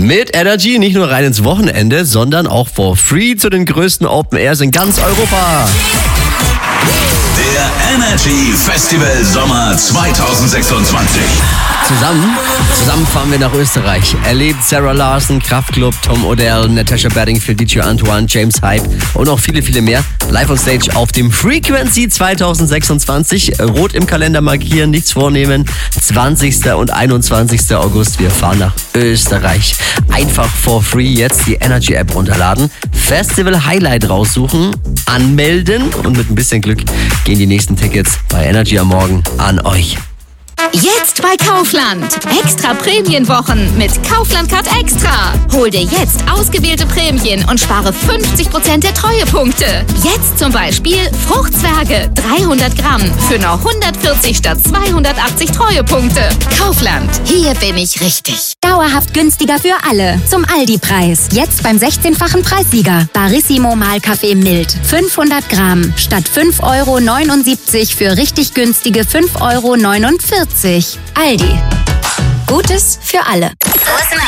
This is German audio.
Mit Energy nicht nur rein ins Wochenende, sondern auch for free zu den größten Open Airs in ganz Europa. Der Energy Festival Sommer 2026. Zusammen fahren wir nach Österreich. Erlebt Sarah Larson, Kraftklub, Tom Odell, Natasha Bedingfield, DJ Antoine, James Hype und noch viele, viele mehr. Live on Stage auf dem Frequency 2026. Rot im Kalender markieren, nichts vornehmen. 20. und 21. August. Wir fahren nach Österreich. Einfach for free jetzt die Energy App runterladen, Festival Highlight raussuchen, anmelden und mit ein bisschen Glück gehen die nächsten Tickets bei Energy am Morgen an euch. Jetzt bei Kaufland. Extra Prämienwochen mit Kaufland Card Extra. Hol dir jetzt ausgewählte Prämien und spare 50% der Treuepunkte. Jetzt zum Beispiel Fruchtzwerge 300 Gramm für nur 140 statt 280 Treuepunkte. Kaufland. Hier bin ich richtig. Dauerhaft günstiger für alle. Zum Aldi-Preis. Jetzt beim 16-fachen Preissieger. Barissimo Mahlkaffee Mild. 500 Gramm statt 5,79 € für richtig günstige 5,49 €. Aldi. Gutes für alle.